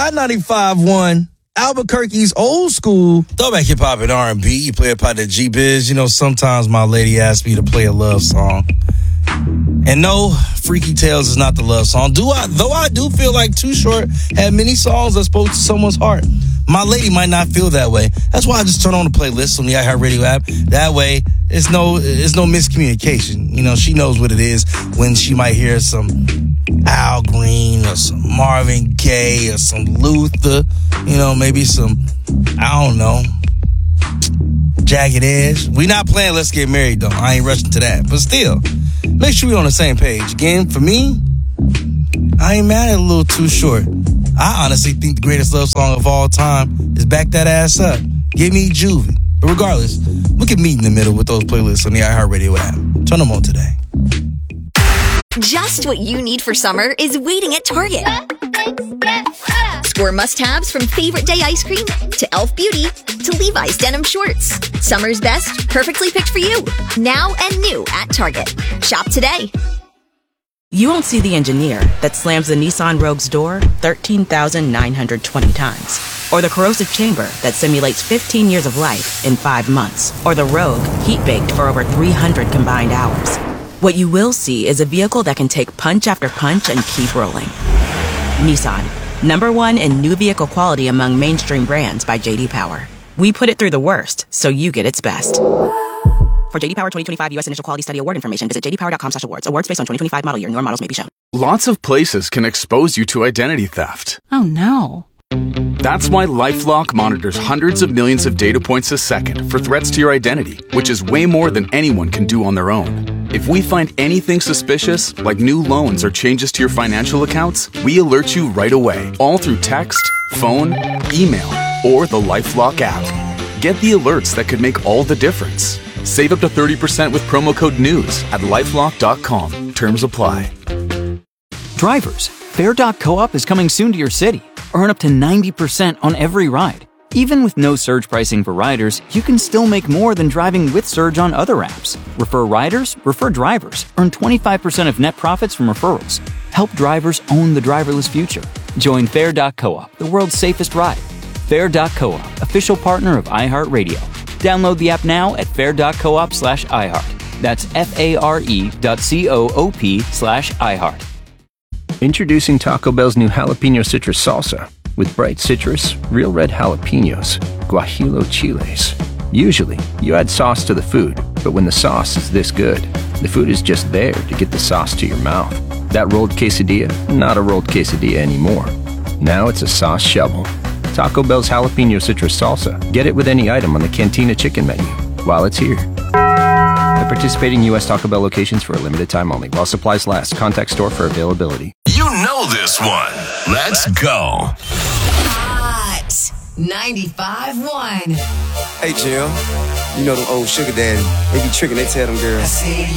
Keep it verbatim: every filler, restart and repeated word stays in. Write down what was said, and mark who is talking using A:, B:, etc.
A: Hot ninety-five one, Albuquerque's old school throwback hip hop and R and B. You play a part of G-Biz. You know, sometimes my lady asks me to play a love song. And no, Freaky Tales is not the love song. Do I? Though I do feel like Too Short had many songs that spoke to someone's heart. My lady might not feel that way. That's why I just turn on the playlist on the iHeartRadio app. That way, it's no, it's no miscommunication. You know, she knows what it is when she might hear some Al Green or some Marvin Gaye or some Luther. You know, maybe some, I don't know, Jagged Edge. We not playing Let's Get Married, though. I ain't rushing to that. But still, make sure we on the same page. Again, for me, I ain't mad at a little Too Short. I honestly think the greatest love song of all time is Back That Ass Up. Give me Juvie. But regardless, we can meet in the middle with those playlists on the iHeartRadio app. Turn them on today.
B: Just what you need for summer is waiting at Target. Score must-haves from Favorite Day ice cream to e l f Beauty to Levi's denim shorts. Summer's best, perfectly picked for you. Now and new at Target. Shop today.
C: You won't see the engineer that slams the Nissan Rogue's door thirteen thousand nine hundred twenty times. Or the corrosive chamber that simulates fifteen years of life in five months. Or the Rogue heat-baked for over three hundred combined hours. What you will see is a vehicle that can take punch after punch and keep rolling. Nissan, number one in new vehicle quality among mainstream brands by J D Power. We put it through the worst, so you get its best. For J D Power twenty twenty-five U S Initial Quality Study Award information, visit j d power dot com slash awards. Awards based on twenty twenty-five model year. Newer models may be shown.
D: Lots of places can expose you to identity theft.
E: Oh, no.
D: That's why LifeLock monitors hundreds of millions of data points a second for threats to your identity, which is way more than anyone can do on their own. If we find anything suspicious, like new loans or changes to your financial accounts, we alert you right away, all through text, phone, email, or the LifeLock app. Get the alerts that could make all the difference. Save up to thirty percent with promo code NEWS at lifelock dot com. Terms apply.
F: Drivers, Fare dot coop is coming soon to your city. Earn up to ninety percent on every ride. Even with no surge pricing for riders, you can still make more than driving with Surge on other apps. Refer riders, refer drivers. Earn twenty-five percent of net profits from referrals. Help drivers own the driverless future. Join Fare dot coop, the world's safest ride. Fare dot coop, official partner of iHeartRadio. Download the app now at fare dot coop slash iHeart. That's F-A-R-E dot C-O-O-P slash iHeart.
G: Introducing Taco Bell's new jalapeno citrus salsa. With bright citrus, real red jalapenos, guajillo chiles. Usually, you add sauce to the food, but when the sauce is this good, the food is just there to get the sauce to your mouth. That rolled quesadilla, not a rolled quesadilla anymore. Now it's a sauce shovel. Taco Bell's jalapeno citrus salsa. Get it with any item on the Cantina chicken menu while it's here. At participating U S Taco Bell locations for a limited time only. While supplies last. Contact store for availability.
H: You know this one. Let's go.
I: Hot ninety-five one.
J: Hey, Jim. You know them old sugar daddy. They be tricking. They tell them girls,